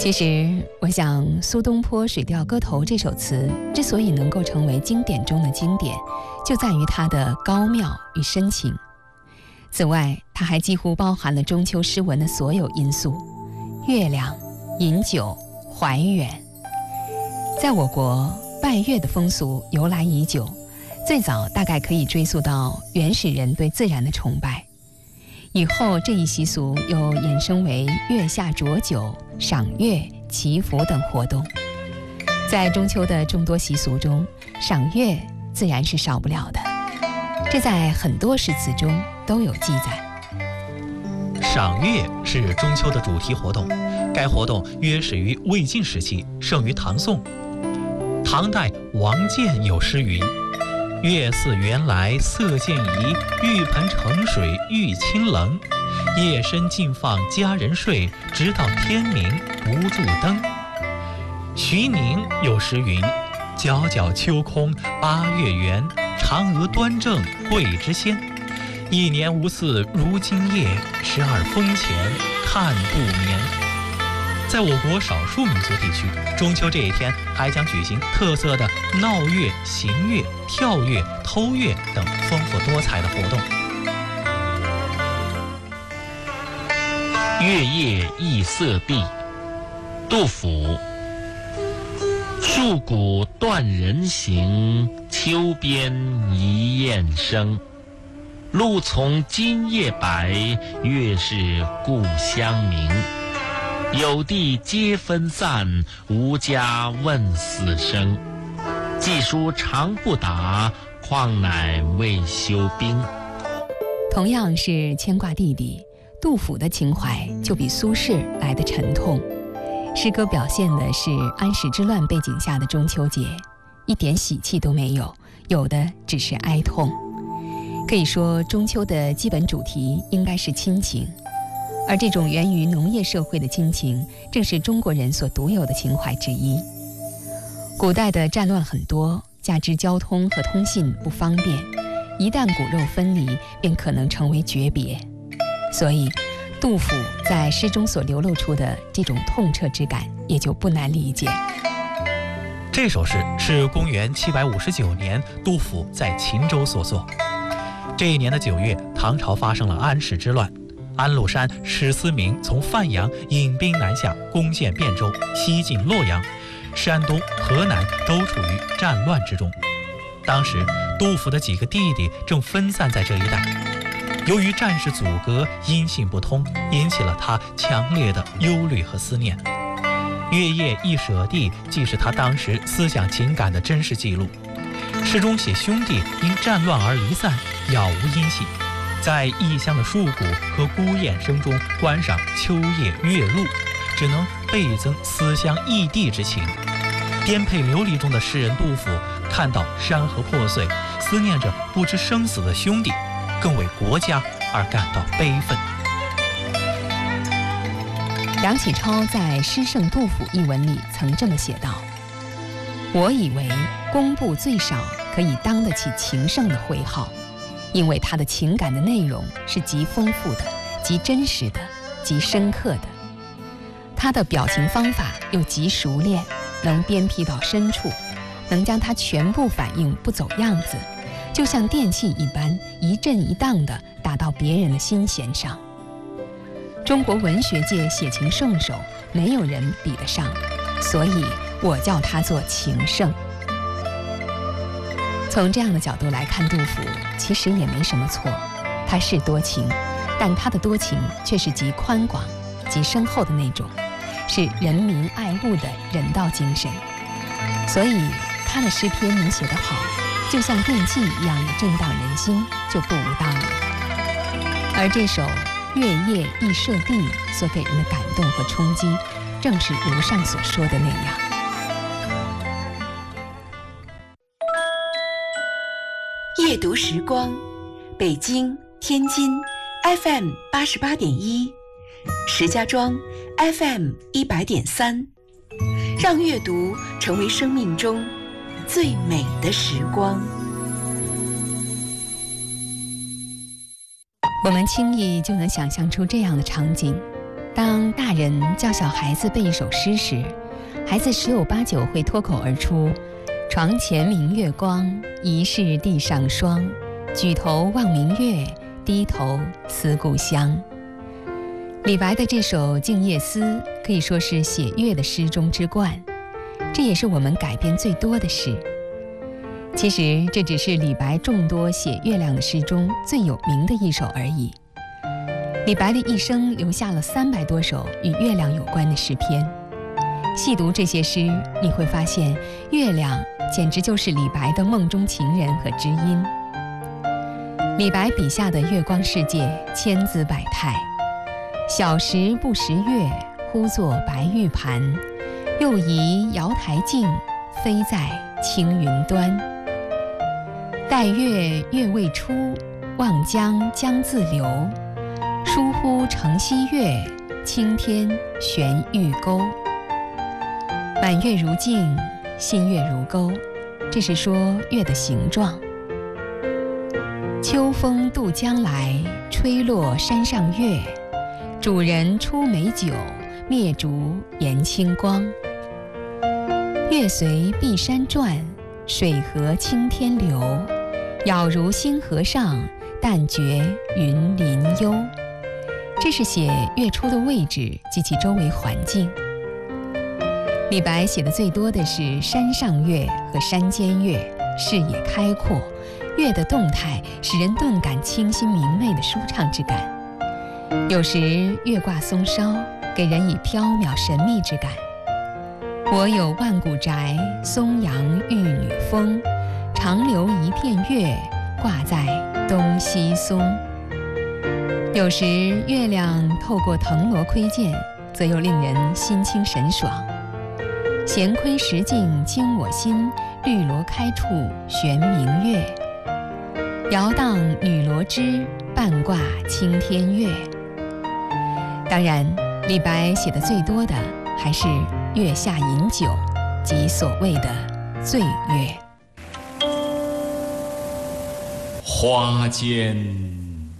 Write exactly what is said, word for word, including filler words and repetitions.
其实我想苏东坡《水调歌头》这首词之所以能够成为经典中的经典，就在于它的高妙与深情。此外，它还几乎包含了中秋诗文的所有因素：月亮、饮酒、怀远。在我国，拜月的风俗由来已久，最早大概可以追溯到原始人对自然的崇拜。以后这一习俗又衍生为月下酌酒、赏月、祈福等活动。在中秋的众多习俗中，赏月自然是少不了的，这在很多诗词中都有记载。 赏月是中秋的主题活动，该活动约始于魏晋时期，盛于唐宋。唐代王建有诗云：月似圆来色渐移，玉盆盛水玉清冷。夜深尽放佳人睡，直到天明不住灯。徐宁有诗云：皎皎秋空八月圆，嫦娥端正桂枝鲜。一年无似如今夜，十二风前看不眠。在我国少数民族地区，中秋这一天还将举行特色的闹月、行月、跳月、偷月等丰富多彩的活动。 月夜忆色帝，杜甫。戍鼓断人行，秋边一雁声。露从今夜白，月是故乡明。有地皆分散，无家问死生。寄书长不达，况乃未休兵。 同样是牵挂弟弟，杜甫的情怀就比苏轼来得沉痛。诗歌表现的是安史之乱背景下的中秋节，一点喜气都没有，有的只是哀痛。可以说，中秋的基本主题应该是亲情，而这种源于农业社会的亲情，正是中国人所独有的情怀之一。古代的战乱很多，加之交通和通信不方便，一旦骨肉分离，便可能成为诀别。所以杜甫在诗中所流露出的这种痛彻之感，也就不难理解。 这首诗是公元七百五十九年杜甫在秦州所作。这一年的九月，唐朝发生了安史之乱，安禄山、史思明从范阳引兵南下，攻陷汴州，西进洛阳，山东、河南都处于战乱之中。当时杜甫的几个弟弟正分散在这一带，由于战事阻隔，音信不通，引起了他强烈的忧虑和思念。月夜忆舍弟既是他当时思想情感的真实记录。诗中写兄弟因战乱而离散，杳无音信，在异乡的戍鼓和孤雁声中观赏秋夜月露，只能倍增思乡异地之情。颠沛流离中的诗人杜甫看到山河破碎，思念着不知生死的兄弟，更为国家而感到悲愤。 梁启超在《诗圣杜甫》一文里曾这么写道：我以为工部最少可以当得起情圣的徽号，因为他的情感的内容是极丰富的、极真实的、极深刻的。他的表情方法又极熟练，能鞭辟到深处，能将它全部反应不走样子，就像电器一般，一震一荡地打到别人的心弦上。中国文学界写情圣手，没有人比得上，所以我叫他做情圣。从这样的角度来看，杜甫其实也没什么错，他是多情，但他的多情却是极宽广、极深厚的那种，是人民爱物的人道精神。所以他的诗篇能写得好，就像电器一样的震荡人心，就不无道理。而这首《月夜忆舍弟》所给人的感动和冲击，正是如上所说的那样。 夜读时光，北京、天津 F M 八十八点一，石家庄 F M 一百点三，让阅读成为生命中最美的时光。 我们轻易就能想象出这样的场景： 当大人教小孩子背一首诗时，孩子十有八九会脱口而出：床前明月光，疑是地上霜。举头望明月，低头思故乡。李白的这首《静夜思》可以说是写月的诗中之冠，这也是我们改编最多的诗。其实这只是李白众多写月亮的诗中最有名的一首而已。李白的一生留下了三百多首与月亮有关的诗篇。细读这些诗，你会发现月亮简直就是李白的梦中情人和知音。李白笔下的月光世界千姿百态，小时不识月，呼作白玉盘。又疑瑶台镜，飞在青云端。待月月未出，望江江自流。疏忽承溪月，青天悬玉钩。满月如镜，新月如钩，这是说月的形状。秋风渡江来，吹落山上月。主人出美酒，灭烛言清光。月随碧山转，水合青天流。杳如星河上，但觉云林幽。这是写月出的位置及其周围环境。李白写的最多的是山上月和山间月，视野开阔，月的动态使人顿感清新明媚的舒畅之感。有时月挂松梢，给人以缥缈神秘之感。我有万古宅，松阳玉女峰。长留一片月，挂在东西松。有时月亮透过藤萝窥见，则又令人心清神爽。闲窥石镜清我心，绿萝开处悬明月。摇荡女萝枝，半挂青天月。当然，李白写的最多的还是月下饮酒，即所谓的醉月。 花间